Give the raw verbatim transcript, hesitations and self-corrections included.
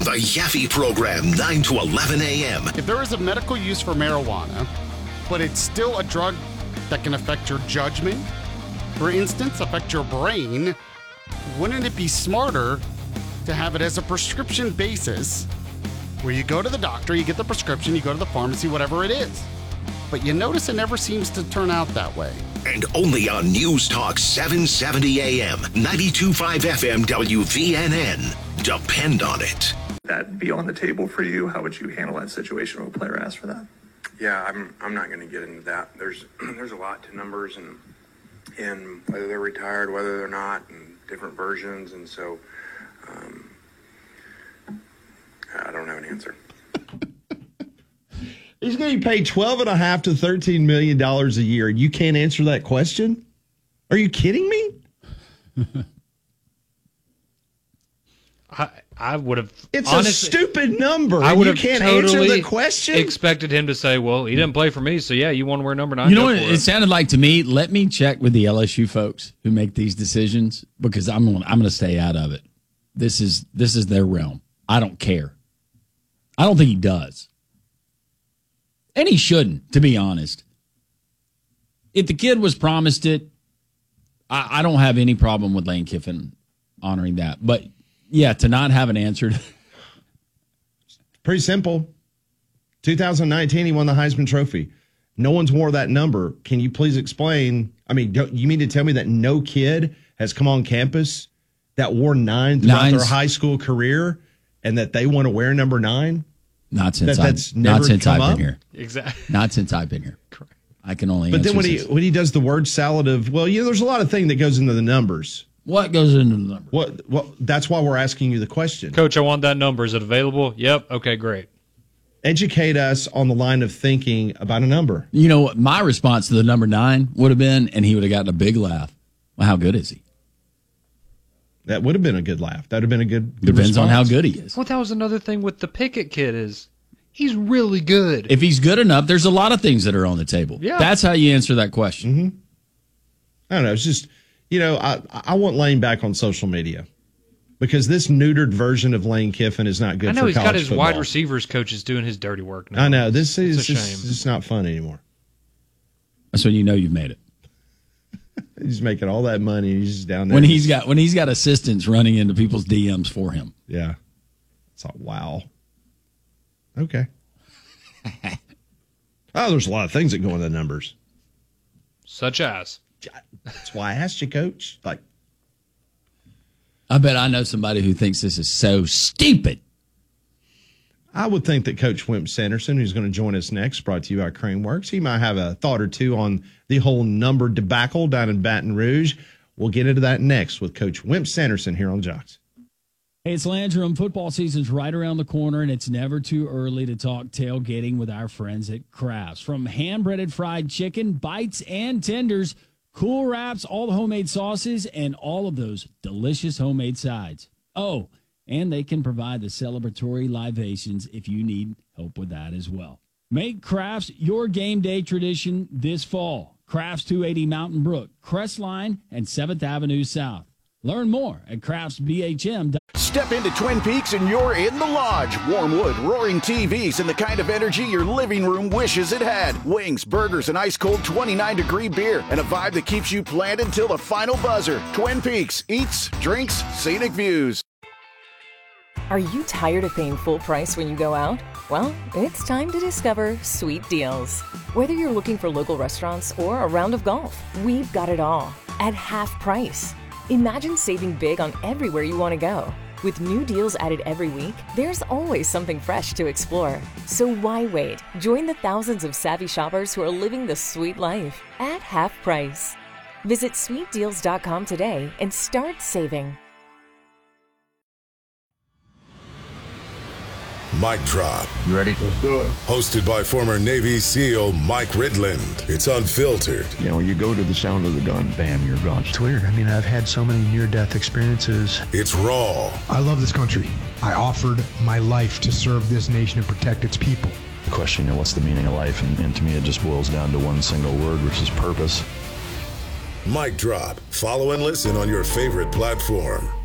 The Yaffe Program, nine to eleven a.m. If there is a medical use for marijuana, but it's still a drug that can affect your judgment, for instance, affect your brain, wouldn't it be smarter to have it as a prescription basis where you go to the doctor, you get the prescription, you go to the pharmacy, whatever it is. But you notice it never seems to turn out that way. And only on News Talk seven seventy a.m., ninety-two point five F M W V N N. Depend on it. That be on the table for you? How would you handle that situation when a player asks for that? Yeah, I'm I'm not going to get into that. There's there's a lot to numbers and and whether they're retired, whether they're not, and different versions, and so um, I don't have an answer. He's going to be paid twelve and a half to thirteen million dollars a year. You can't answer that question? Are you kidding me? I I would have. It's honestly, a stupid number. I would you have can't totally answer the question. Expected him to say, "Well, he didn't play for me, so yeah, you want to wear number nine." You know what it, it sounded like to me? Let me check with the L S U folks who make these decisions because I'm gonna, I'm going to stay out of it. This is this is their realm. I don't care. I don't think he does. And he shouldn't, to be honest. If the kid was promised it, I, I don't have any problem with Lane Kiffin honoring that. But, yeah, to not have it answered. Pretty simple. two thousand nineteen, he won the Heisman Trophy. No one's wore that number. Can you please explain? I mean, don't, you mean to tell me that no kid has come on campus that wore nine throughout Nines. their high school career and that they want to wear number nine? Not since, that, I've, that's never not since come I've up? been here. Exactly. Not since I've been here. Correct. I can only But answer then when he since. when he does the word salad of, well, you know, there's a lot of thing that goes into the numbers. What goes into the numbers? What? Well, that's why we're asking you the question. Coach, I want that number. Is it available? Yep. Okay, great. Educate us on the line of thinking about a number. You know what my response to the number nine would have been, and he would have gotten a big laugh. Well, how good is he? That would have been a good laugh. That would have been a good, good Depends response. on how good he is. Well, that was another thing with the Pickett kid is he's really good. If he's good enough, there's a lot of things that are on the table. Yeah. That's how you answer that question. Mm-hmm. I don't know. It's just, you know, I, I want Lane back on social media because this neutered version of Lane Kiffin is not good for college I know football. he's got his wide receivers coaches doing his dirty work now. I know. This is it's a just, shame. it's not fun anymore. That's when you know you've made it. He's making all that money. He's just down there. When he's got when he's got assistants running into people's D Ms for him. Yeah. It's like, wow. Okay. Oh, there's a lot of things that go into the numbers. Such as? That's why I asked you, Coach. Like, I bet I know somebody who thinks this is so stupid. I would think that Coach Wimp Sanderson, who's going to join us next, brought to you by Crane Works, he might have a thought or two on the whole number debacle down in Baton Rouge. We'll get into that next with Coach Wimp Sanderson here on Jocks. Hey, it's Landrum. Football season's right around the corner, and it's never too early to talk tailgating with our friends at Crafts. From hand-breaded fried chicken, bites, and tenders, cool wraps, all the homemade sauces, and all of those delicious homemade sides. Oh, and they can provide the celebratory libations if you need help with that as well. Make Crafts your game day tradition this fall. Crafts two eighty Mountain Brook, Crestline, and seventh Avenue South. Learn more at crafts b h m dot com. Step into Twin Peaks and you're in the lodge. Warm wood, roaring T Vs, and the kind of energy your living room wishes it had. Wings, burgers, and ice-cold twenty-nine degree beer, and a vibe that keeps you planted till the final buzzer. Twin Peaks, eats, drinks, scenic views. Are you tired of paying full price when you go out? Well, it's time to discover Sweet Deals. Whether you're looking for local restaurants or a round of golf, we've got it all at half price. Imagine saving big on everywhere you want to go. With new deals added every week, there's always something fresh to explore. So why wait? Join the thousands of savvy shoppers who are living the sweet life at half price. Visit sweet deals dot com today and start saving. Mic Drop. You ready? Let's do it. Hosted by former Navy SEAL Mike Ridland. It's unfiltered. You know, you go to the sound of the gun, bam, you're gone. It's weird. I mean, I've had so many near-death experiences. It's raw. I love this country. I offered my life to serve this nation and protect its people. The question, you know, what's the meaning of life? And, and to me, it just boils down to one single word, which is purpose. Mic Drop. Follow and listen on your favorite platform.